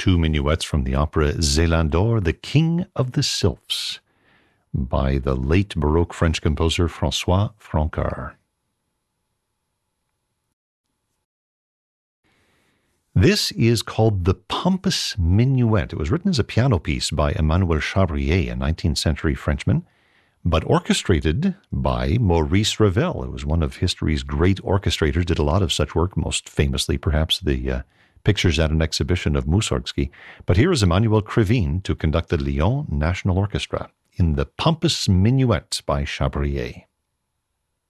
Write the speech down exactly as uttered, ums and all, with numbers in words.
two minuets from the opera Zélandor, The King of the Sylphs, by the late Baroque French composer François Francard. This is called the Pompous Minuet. It was written as a piano piece by Emmanuel Chabrier, a nineteenth century Frenchman, but orchestrated by Maurice Ravel. It was one of history's great orchestrators, did a lot of such work, most famously perhaps the uh, pictures at an exhibition of Mussorgsky. But here is Emmanuel Krivine to conduct the Lyon National Orchestra in the Pompous Minuet by Chabrier.